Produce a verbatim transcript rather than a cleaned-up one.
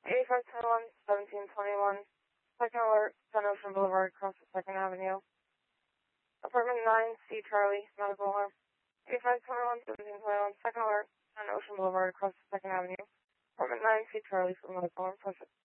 eighty-five twenty-one, seventeen twenty-one, second alert, ten Ocean Boulevard, across the second Avenue. Apartment nine, C Charlie, medical alarm. eighty-five twenty-one, seventeen twenty-one, second alert, ten Ocean Boulevard, across the second Avenue. Apartment nine, C Charlie, for medical alarm, press it.